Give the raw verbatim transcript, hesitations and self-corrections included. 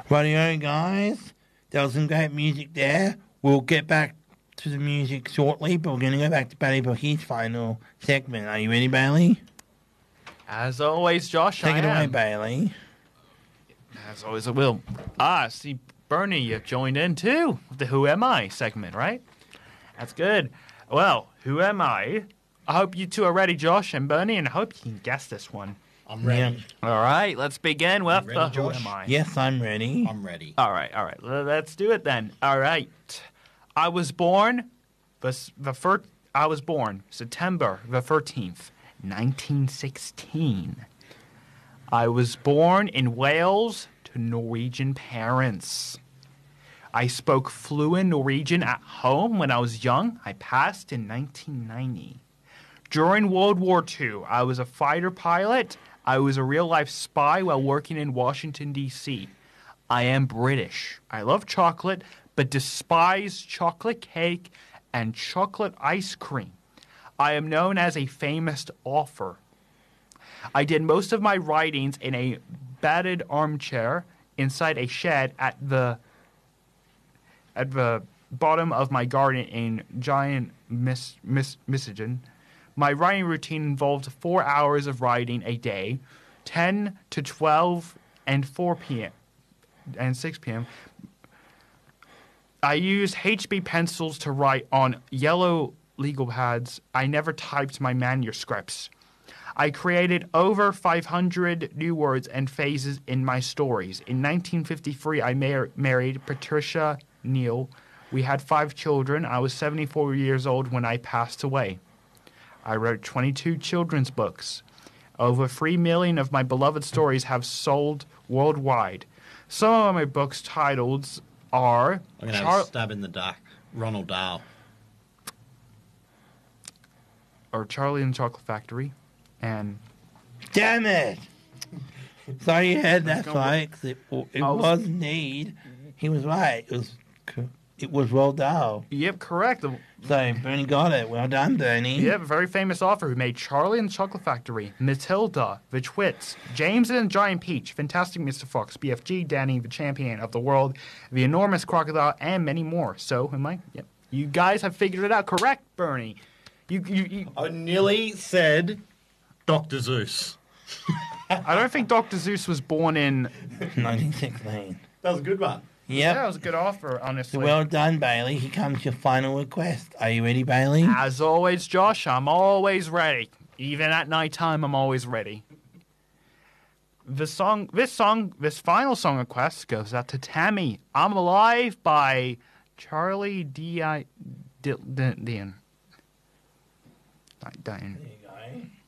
Radio guys, there was some great music there. We'll get back to the music shortly, but we're going to go back to Bailey Bookie's final segment. Are you ready, Bailey? As always, Josh, Take I it am. away, Bailey. As always, I will. Ah, see, Bernie, you joined in too with the Who Am I segment, right? That's good. Well, who am I? I hope you two are ready, Josh and Bernie, and I hope you can guess this one. I'm ready. All right, let's begin with ready, the Josh? Who Am I? Yes, I'm ready. I'm ready. All right, all right. l- Let's do it then. All right. I was born the s- the first. I was born September the thirteenth, nineteen sixteen. I was born in Wales to Norwegian parents. I spoke fluent Norwegian at home when I was young. I passed in nineteen ninety. During World War Two, I was a fighter pilot. I was a real-life spy while working in Washington, D C I am British. I love chocolate, but despise chocolate cake and chocolate ice cream. I am known as a famous author. I did most of my writings in a battered armchair inside a shed at the at the bottom of my garden in Giant Miss, Miss, Michigan. My writing routine involved four hours of writing a day, ten to twelve and four p.m. and six p.m. I used H B pencils to write on yellow legal pads. I never typed my manuscripts. I created over five hundred new words and phrases in my stories. In nineteen fifty-three, I mar- married Patricia Neal. We had five children. I was seventy-four years old when I passed away. I wrote twenty-two children's books. Over three million of my beloved stories have sold worldwide. Some of my books' titles are... I'm going to have Char- a stab in the dark. Ronald Dahl. or Charlie and the Chocolate Factory, and... Damn it! Sorry you had that, Let's go with- folks. It, it I was- was indeed. He was right. It was it was Roald Dahl. Yep, correct. The- So Bernie got it. Well done, Bernie. Yep, a very famous author who made Charlie and the Chocolate Factory, Matilda, The Twits, James and the Giant Peach, Fantastic Mister Fox, B F G, Danny, the Champion of the World, The Enormous Crocodile, and many more. So, am I? Yep. You guys have figured it out. Correct, Bernie. You, you, you I nearly said Doctor Zeus. I don't think Doctor Zeus was born in... nineteen sixteen. That was a good one. Yep. Yeah, that was a good offer, So honestly. well done, Bailey. Here comes your final request. Are you ready, Bailey? As always, Josh, I'm always ready. Even at nighttime, I'm always ready. The song, this song, this final song request goes out to Tammy. I'm Alive by Charlie D I Dian. Dian. There you go.